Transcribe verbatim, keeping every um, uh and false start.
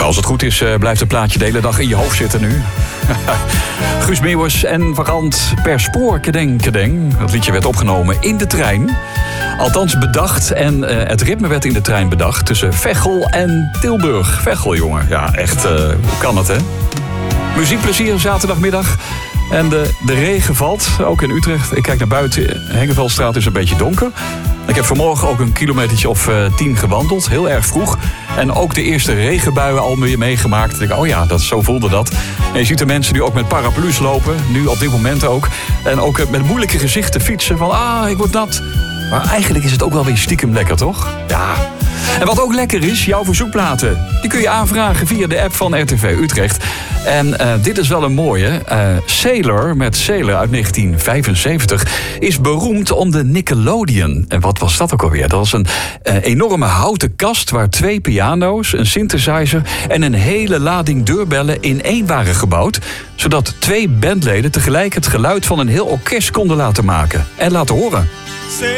als het goed is, uh, blijft het plaatje de hele dag in je hoofd zitten nu. Guus Meeuwis en Vakant per spoor, kedeng, kedeng. Dat liedje werd opgenomen in de trein. Althans bedacht en uh, het ritme werd in de trein bedacht tussen Veghel en Tilburg. Veghel, jongen. Ja, echt, uh, hoe kan het, hè? Muziekplezier zaterdagmiddag. En de, de regen valt, ook in Utrecht. Ik kijk naar buiten. Hengevelstraat is een beetje donker. Ik heb vanmorgen ook een kilometertje of uh, tien gewandeld. Heel erg vroeg. En ook de eerste regenbuien al weer meegemaakt. Ik denk, oh ja, dat, zo voelde dat. En je ziet de mensen nu ook met paraplu's lopen. Nu op dit moment ook. En ook uh, met moeilijke gezichten fietsen. Van, ah, ik word nat. Maar eigenlijk is het ook wel weer stiekem lekker, toch? Ja. En wat ook lekker is, jouw verzoekplaten. Die kun je aanvragen via de app van R T V Utrecht. En uh, dit is wel een mooie. Uh, Sailor, met Sailor uit negentien vijfenzeventig... is beroemd om de Nickelodeon. En wat was dat ook alweer? Dat was een uh, enorme houten kast waar twee piano's, een synthesizer en een hele lading deurbellen in één waren gebouwd. Zodat twee bandleden tegelijk het geluid van een heel orkest konden laten maken en laten horen.